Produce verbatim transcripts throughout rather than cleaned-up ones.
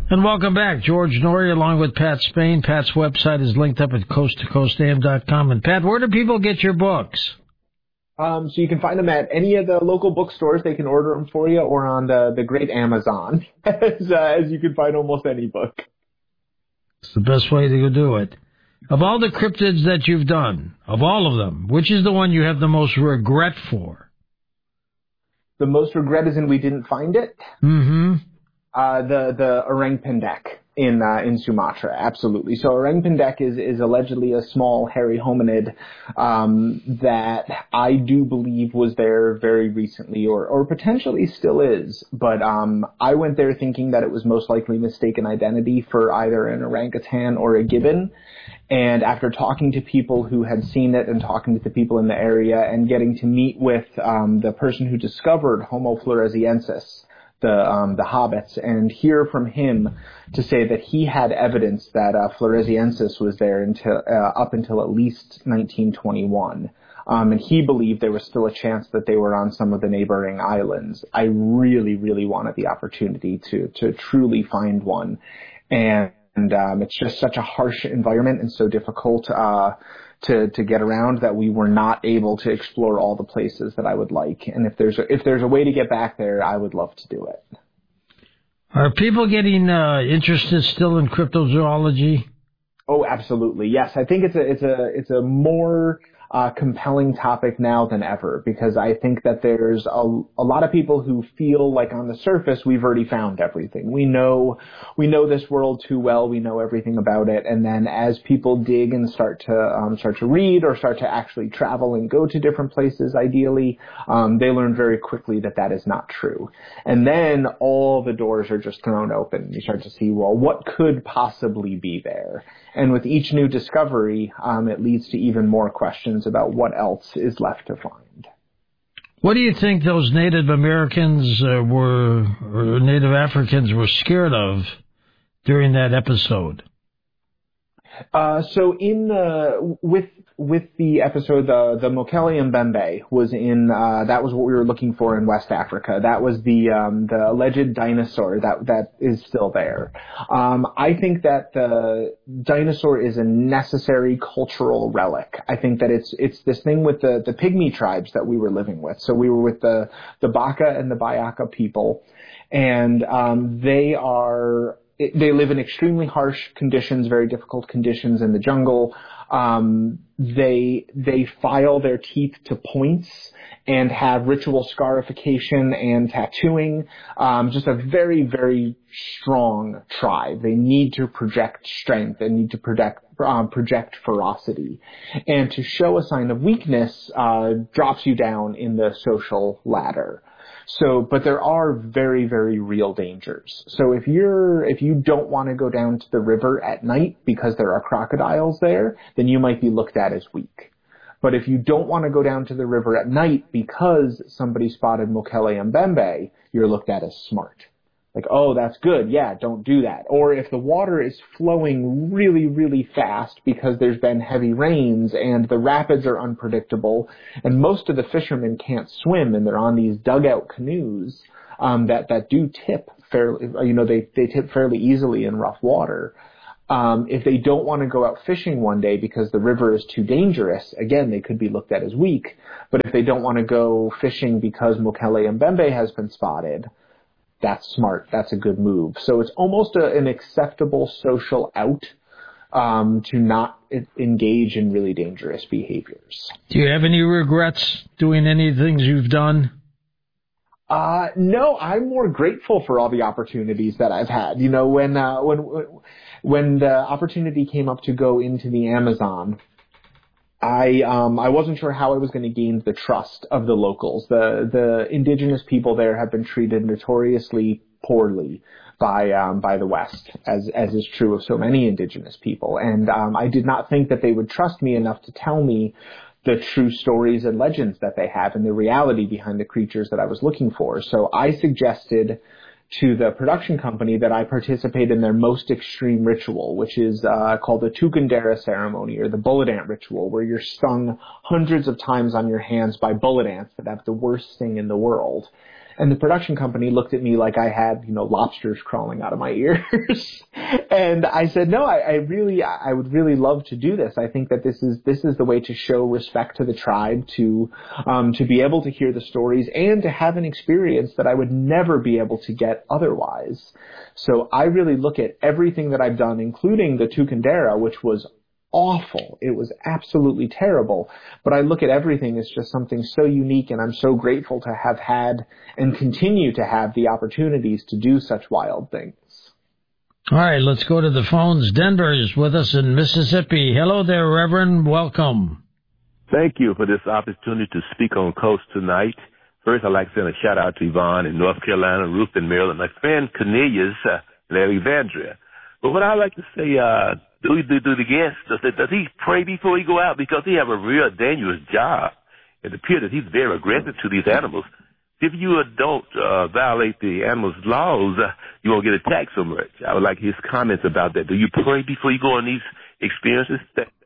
And welcome back. George Noory along with Pat Spain. Pat's website is linked up at coast to coast a m dot com. And Pat, where do people get your books? Um, so you can find them at any of the local bookstores. They can order them for you, or on the, the great Amazon, as, uh, as you can find almost any book. It's the best way to do it. Of all the cryptids that you've done, of all of them, which is the one you have the most regret for? The most regret is in we didn't find it? Mm-hmm. Uh, the, the Orang Pendek in, uh, in Sumatra, absolutely. So Orang Pendek is, is allegedly a small hairy hominid, um, that I do believe was there very recently, or, or potentially still is. But, um, I went there thinking that it was most likely mistaken identity for either an orangutan or a gibbon. And after talking to people who had seen it and talking to the people in the area and getting to meet with, um, the person who discovered Homo floresiensis, the um, the hobbits, and hear from him to say that he had evidence that uh, Floresiensis was there until uh, up until at least nineteen twenty-one. Um, and he believed there was still a chance that they were on some of the neighboring islands. I really, really wanted the opportunity to to truly find one. And, and um, it's just such a harsh environment and so difficult uh to to get around that we were not able to explore all the places that I would like. And if there's a, if there's a way to get back there, I would love to do it. Are people getting uh, interested still in cryptozoology? Oh, absolutely. Yes, I think it's a it's a it's a more uh, compelling topic now than ever, because I think that there's a, a lot of people who feel like on the surface we've already found everything. We know we know this world too well. We know everything about it. And then as people dig and start to um, start to read or start to actually travel and go to different places, ideally, um, they learn very quickly that that is not true. And then all the doors are just thrown open. You start to see, well, what could possibly be there? And with each new discovery, um, it leads to even more questions about what else is left to find. What do you think those Native Americans uh, were, or Native Africans were scared of during that episode? Uh, so in the, with, with the episode, the, the Mokele Mbembe was in, uh, that was what we were looking for in West Africa. That was the, um, the alleged dinosaur that, that is still there. Um, I think that the dinosaur is a necessary cultural relic. I think that it's, it's this thing with the, the pygmy tribes that we were living with. So we were with the, the Baka and the Bayaka people, and, um, they are, they live in extremely harsh conditions, very difficult conditions in the jungle. Um, they, they file their teeth to points and have ritual scarification and tattooing. Um, just a very, very strong tribe. They need to project strength and need to project, um, project ferocity. And to show a sign of weakness, uh, drops you down in the social ladder. So, but there are very, very real dangers. So if you're, if you don't want to go down to the river at night because there are crocodiles there, then you might be looked at as weak. But if you don't want to go down to the river at night because somebody spotted Mokele Mbembe, you're looked at as smart. Like, oh, that's good. Yeah, don't do that. Or if the water is flowing really, really fast because there's been heavy rains and the rapids are unpredictable and most of the fishermen can't swim and they're on these dugout canoes, um, that, that do tip fairly, you know, they, they tip fairly easily in rough water. Um, if they don't want to go out fishing one day because the river is too dangerous, again, they could be looked at as weak. But if they don't want to go fishing because Mokele Mbembe has been spotted, that's smart. That's a good move. So it's almost a, an acceptable social out, um, to not engage in really dangerous behaviors. Do you have any regrets doing any things you've done? Uh, no, I'm more grateful for all the opportunities that I've had. You know, when, uh, when, when the opportunity came up to go into the Amazon, I um I wasn't sure how I was going to gain the trust of the locals. The the indigenous people there have been treated notoriously poorly by um by the West, as as is true of so many indigenous people. And um I did not think that they would trust me enough to tell me the true stories and legends that they have and the reality behind the creatures that I was looking for. So I suggested to the production company that I participate in their most extreme ritual, which is uh, called the Tukundera ceremony, or the bullet ant ritual, where you're stung hundreds of times on your hands by bullet ants that have the worst sting in the world. And the production company looked at me like I had, you know, lobsters crawling out of my ears. And I said, no, I, I really, I would really love to do this. I think that this is, this is the way to show respect to the tribe, to, um, to be able to hear the stories and to have an experience that I would never be able to get otherwise. So I really look at everything that I've done, including the Tukandera, which was awful. It was absolutely terrible. But I look at everything as just something so unique, and I'm so grateful to have had and continue to have the opportunities to do such wild things. All right, let's go to the phones. Denver is with us in Mississippi. Hello there, Reverend. Welcome. Thank you for this opportunity to speak on Coast tonight. First, I'd like to send a shout-out to Yvonne in North Carolina, Ruth in Maryland, my friend Cornelius uh, in Alexandria. But what I'd like to say, uh, do, do, do the guest, does, does he pray before he go out? Because he have a real dangerous job. It appears that he's very aggressive to these animals. If you don't uh, violate the animals' laws, uh, you won't get attacked so much. I would like his comments about that. Do you pray before you go on these experiences?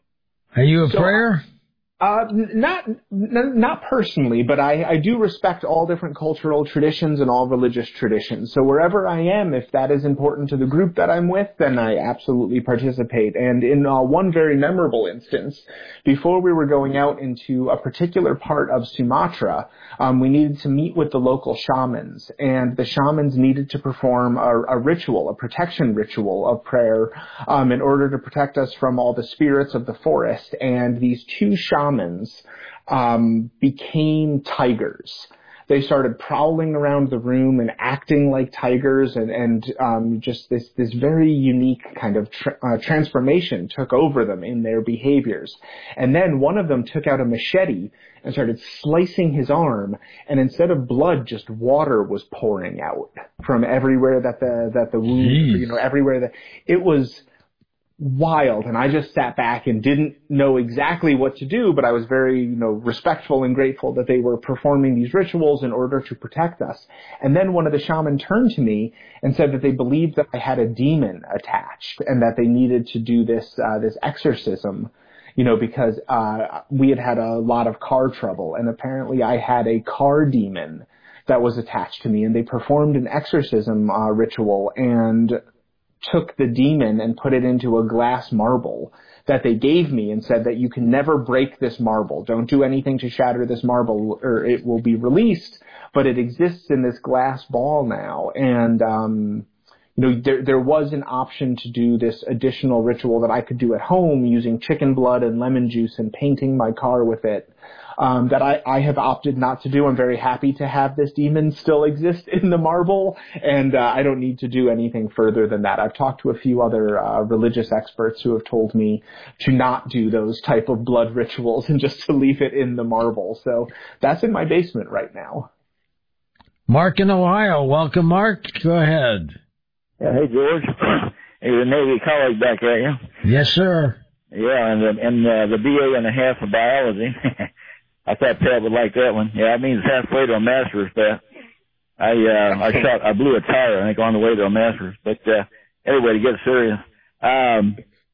Are you a so, prayer? Uh, not, not personally, but I, I do respect all different cultural traditions and all religious traditions. So wherever I am, if that is important to the group that I'm with, then I absolutely participate. And in uh, one very memorable instance, before we were going out into a particular part of Sumatra, um, we needed to meet with the local shamans, and the shamans needed to perform a, a ritual, a protection ritual of prayer, um, in order to protect us from all the spirits of the forest. And these two shamans Shamans um, became tigers. They started prowling around the room and acting like tigers, and, and um, just this, this very unique kind of tra- uh, transformation took over them in their behaviors. And then one of them took out a machete and started slicing his arm, and instead of blood, just water was pouring out from everywhere that the that the wound, Jeez. you know, everywhere that it was. Wild, and I just sat back and didn't know exactly what to do, but I was very, you know, respectful and grateful that they were performing these rituals in order to protect us. And then one of the shaman turned to me and said that they believed that I had a demon attached and that they needed to do this uh, this exorcism, you know, because uh we had had a lot of car trouble, and apparently I had a car demon that was attached to me, and they performed an exorcism uh, ritual and took the demon and put it into a glass marble that they gave me and said that you can never break this marble. Don't do anything to shatter this marble or it will be released, but it exists in this glass ball now. And, um, you know, there, there was an option to do this additional ritual that I could do at home using chicken blood and lemon juice and painting my car with it. Um, that I, I have opted not to do. I'm very happy to have this demon still exist in the marble, and uh, I don't need to do anything further than that. I've talked to a few other uh, religious experts who have told me to not do those type of blood rituals and just to leave it in the marble. So that's in my basement right now. Mark in Ohio. Welcome, Mark. Go ahead. Yeah, hey, George. You're a Navy colleague back there, yeah? Yes, sir. Yeah, and the, and uh, the B A and a half of biology. I thought Pat would like that one. Yeah, that means halfway to a master's, Pat. I, uh, I shot, I blew a tire, I think, on the way to a master's. But, uh, anyway, to get serious, um,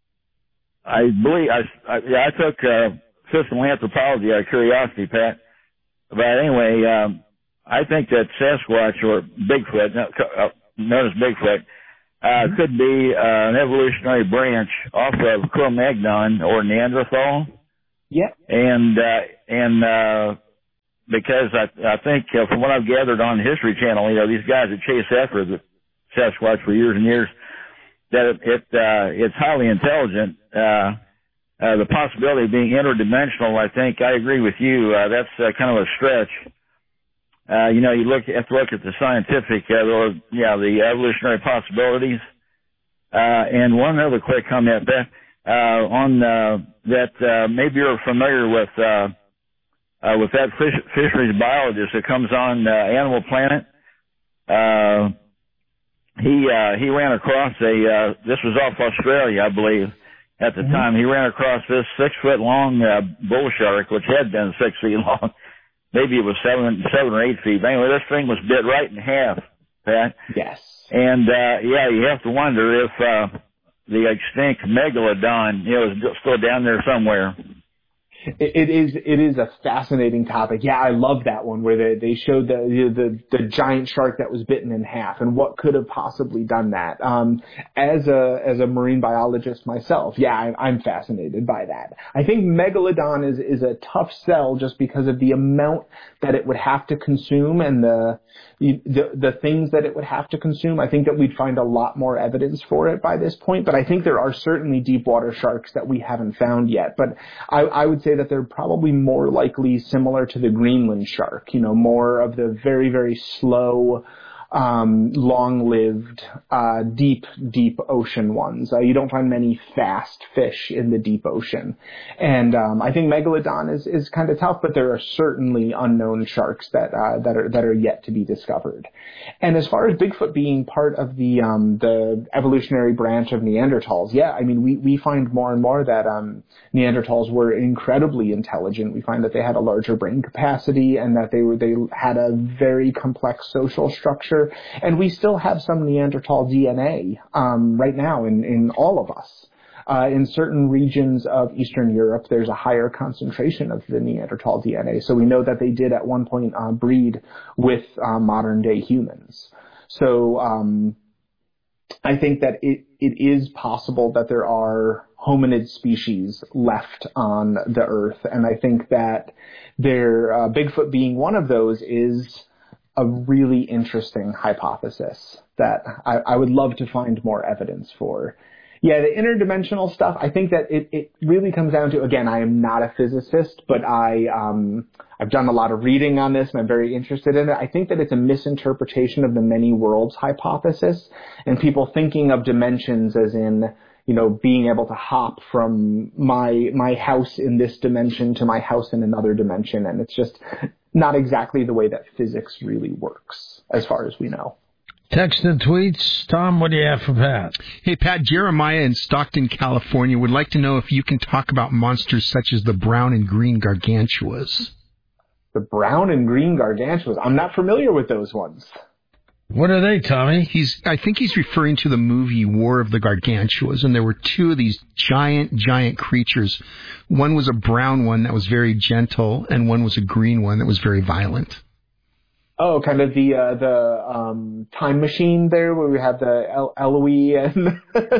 I believe, I, I, yeah, I took, uh, system anthropology out of curiosity, Pat. But anyway, um, I think that Sasquatch or Bigfoot, known as Bigfoot, uh, mm-hmm. could be, uh, an evolutionary branch off of Cro-Magnon or Neanderthal. Yeah. And, uh, and, uh, because I, I think uh, from what I've gathered on the History Channel, you know, these guys that chase after the Sasquatch for years and years, that it, it uh, it's highly intelligent. Uh, uh, the possibility of being interdimensional, I think, I agree with you. Uh, that's uh, kind of a stretch. Uh, you know, you look, have to look at the scientific, uh, or, yeah, the evolutionary possibilities. Uh, and one other quick comment, Beth. Uh, on, uh, that, uh, maybe you're familiar with, uh, uh, with that fish, fisheries biologist that comes on, uh, Animal Planet. Uh, he, uh, he ran across a, uh, this was off Australia, I believe, at the mm-hmm. time. He ran across this six foot long, uh, bull shark, which had been six feet long. Maybe it was seven, seven or eight feet. But anyway, this thing was bit right in half, Pat. Yes. And, uh, yeah, you have to wonder if, uh, the extinct megalodon, you know, is still down there somewhere. It, it is it is a fascinating topic. Yeah, I love that one where they, they showed the, the the giant shark that was bitten in half and what could have possibly done that. Um, as a as a marine biologist myself, yeah, I, I'm fascinated by that. I think Megalodon is is a tough sell just because of the amount that it would have to consume and the the the things that it would have to consume. I think that we'd find a lot more evidence for it by this point, but I think there are certainly deep water sharks that we haven't found yet. But I, I would say that they're probably more likely similar to the Greenland shark, you know, more of the very, very slow, um, long-lived, uh, deep, deep ocean ones. Uh, you don't find many fast fish in the deep ocean. And, um, I think Megalodon is, is kind of tough, but there are certainly unknown sharks that, uh, that are, that are yet to be discovered. And as far as Bigfoot being part of the, um, the evolutionary branch of Neanderthals, yeah, I mean, we, we find more and more that, um, Neanderthals were incredibly intelligent. We find that they had a larger brain capacity and that they were, they had a very complex social structure. And we still have some Neanderthal D N A um, right now in, in all of us. Uh, in certain regions of Eastern Europe, there's a higher concentration of the Neanderthal D N A. So we know that they did at one point uh, breed with uh, modern-day humans. So um, I think that it, it is possible that there are hominid species left on the Earth. And I think that there, uh, Bigfoot being one of those is a really interesting hypothesis that I, I would love to find more evidence for. Yeah, the interdimensional stuff, I think that it, it really comes down to, again, I am not a physicist, but I, um, I've done a lot of reading on this and I'm very interested in it. I think that it's a misinterpretation of the many worlds hypothesis and people thinking of dimensions as in, you know, being able to hop from my, my house in this dimension to my house in another dimension. And it's just not exactly the way that physics really works, as far as we know. Text and tweets. Tom, what do you have for Pat? Hey, Pat, Jeremiah in Stockton, California would like to know if you can talk about monsters such as the brown and green gargantuas. The brown and green gargantuas? I'm not familiar with those ones. What are they, Tommy? He's, I think he's referring to the movie War of the Gargantuas, and there were two of these giant, giant creatures. One was a brown one that was very gentle, and one was a green one that was very violent. Oh, kind of the uh, the um, time machine there, where we have the El- Eloise and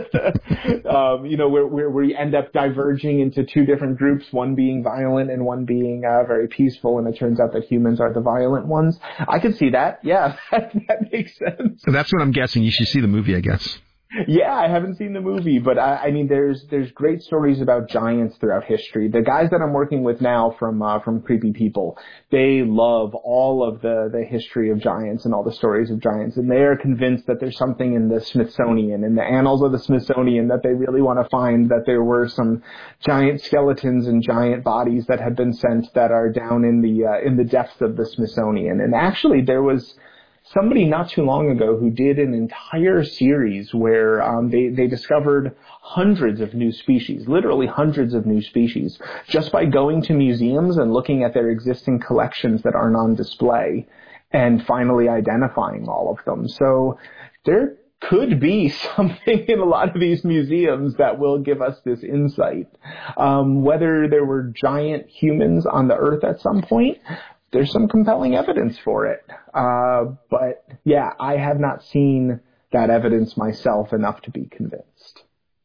um, you know, where, where we end up diverging into two different groups, one being violent and one being uh, very peaceful, and it turns out that humans are the violent ones. I could see that. Yeah, that, that makes sense. So that's what I'm guessing. You should see the movie, I guess. Yeah, I haven't seen the movie, but I, I mean, there's there's great stories about giants throughout history. The guys that I'm working with now from uh, from Creepy People, they love all of the the history of giants and all the stories of giants, and they are convinced that there's something in the Smithsonian, in the annals of the Smithsonian, that they really want to find that there were some giant skeletons and giant bodies that had been sent that are down in the uh, in the depths of the Smithsonian. And actually, there was somebody not too long ago who did an entire series where um, they, they discovered hundreds of new species, literally hundreds of new species, just by going to museums and looking at their existing collections that aren't on display and finally identifying all of them. So there could be something in a lot of these museums that will give us this insight. Um, whether there were giant humans on the Earth at some point, there's some compelling evidence for it. Uh, but yeah, I have not seen that evidence myself enough to be convinced.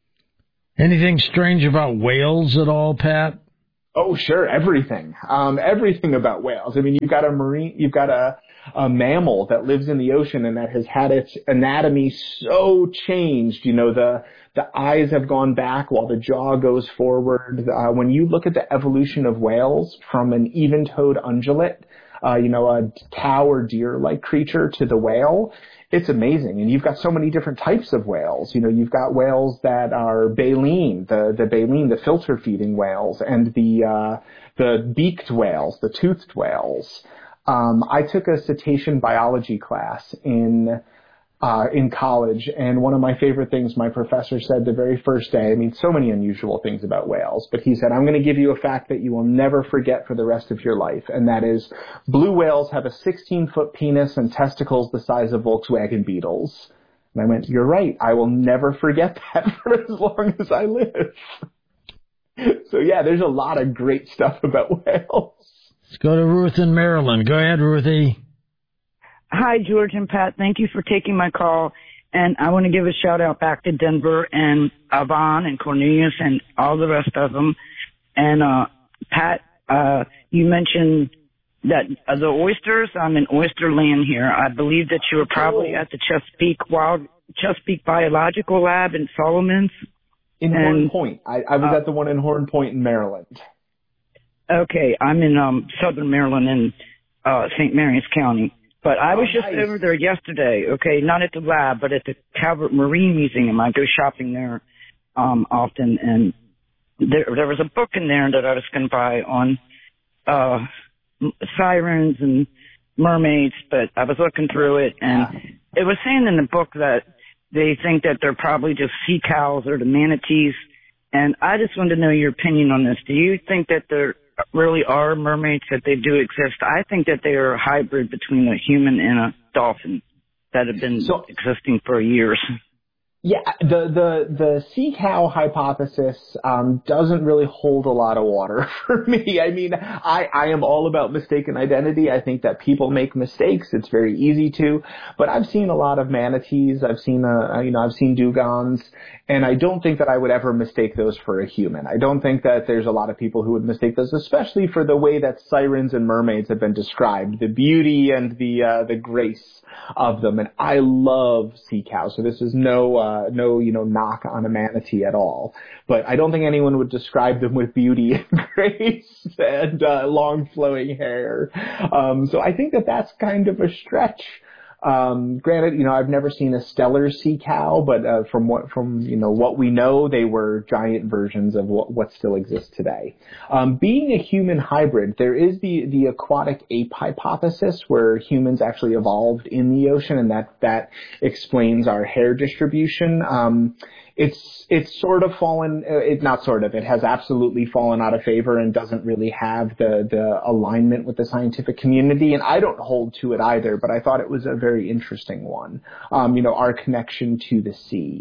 Anything strange about whales at all, Pat? Oh, sure. Everything. Um, everything about whales. I mean, you've got a marine, you've got a, a mammal that lives in the ocean and that has had its anatomy so changed. You know, the, the eyes have gone back while the jaw goes forward. Uh, when you look at the evolution of whales from an even-toed ungulate, uh, you know, a cow or deer-like creature to the whale, it's amazing. And you've got so many different types of whales. You know, you've got whales that are baleen, the, the baleen, the filter-feeding whales, and the, uh, the beaked whales, the toothed whales. Um, I took a cetacean biology class in, uh, in college, and one of my favorite things my professor said the very first day, I mean, so many unusual things about whales, but he said, I'm going to give you a fact that you will never forget for the rest of your life, and that is blue whales have a sixteen-foot penis and testicles the size of Volkswagen Beetles. And I went, you're right, I will never forget that for as long as I live. So yeah, there's a lot of great stuff about whales. Let's go to Ruth in Maryland. Go ahead, Ruthie. Hi, George and Pat. Thank you for taking my call. And I want to give a shout out back to Denver and Yvonne and Cornelius and all the rest of them. And, uh, Pat, uh, you mentioned that uh, the oysters, I'm in oyster land here. I believe that you were probably at the Chesapeake Wild, Chesapeake Biological Lab in Solomon's. In and, Horn Point. I, I was uh, at the one in Horn Point in Maryland. Okay. I'm in, um, southern Maryland in, uh, Saint Mary's County. But I was oh, just nice. over there yesterday, okay, not at the lab, but at the Calvert Marine Museum. I go shopping there um often, and there there was a book in there that I was going to buy on uh sirens and mermaids, but I was looking through it, and yeah. It was saying in the book that they think that they're probably just sea cows or the manatees, and I just wanted to know your opinion on this. Do you think that there really are mermaids, that they do exist? I think that they are a hybrid between a human and a dolphin that have been so, existing for years. Yeah, the the the sea cow hypothesis um, doesn't really hold a lot of water for me. I mean, I I am all about mistaken identity. I think that people make mistakes. It's very easy to. But I've seen a lot of manatees. I've seen uh you know I've seen dugongs, and I don't think that I would ever mistake those for a human. I don't think that there's a lot of people who would mistake those, especially for the way that sirens and mermaids have been described, the beauty and the uh, the grace of them. And I love sea cows, so this is no. Uh, Uh, no, you know, knock on a manatee at all. But I don't think anyone would describe them with beauty and grace and uh, long flowing hair. Um, so I think that that's kind of a stretch. Um, granted, you know, I've never seen a stellar sea cow, but uh, from what from you know what we know, they were giant versions of what, what still exists today. Um, being a human hybrid, there is the the aquatic ape hypothesis, where humans actually evolved in the ocean, and that that explains our hair distribution. Um, It's it's sort of fallen, it not sort of, it has absolutely fallen out of favor and doesn't really have the, the alignment with the scientific community. And I don't hold to it either, but I thought it was a very interesting one. Um, you know, our connection to the sea.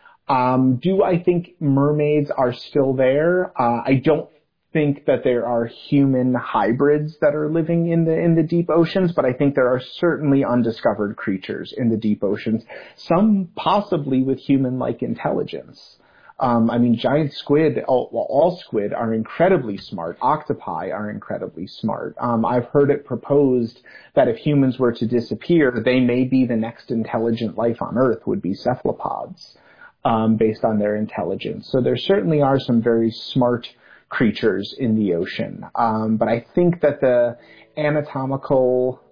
Um, do I think mermaids are still there? Uh, I don't think that there are human hybrids that are living in the in the deep oceans, but I think there are certainly undiscovered creatures in the deep oceans, some possibly with human-like intelligence. Um, I mean, giant squid, all, well, all squid are incredibly smart. Octopi are incredibly smart. Um, I've heard it proposed that if humans were to disappear, they may be the next intelligent life on Earth would be cephalopods, um, based on their intelligence. So there certainly are some very smart creatures in the ocean. Um, but I think that the anatomical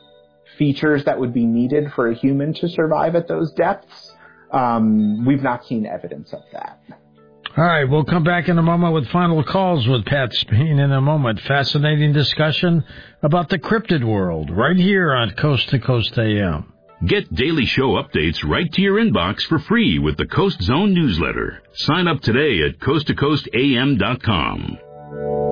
features that would be needed for a human to survive at those depths, um, we've not seen evidence of that. All right, we'll come back in a moment with final calls with Pat Speen in a moment. Fascinating discussion about the cryptid world right here on Coast to Coast A M. Get daily show updates right to your inbox for free with the Coast Zone newsletter. Sign up today at coast to coast a m dot com.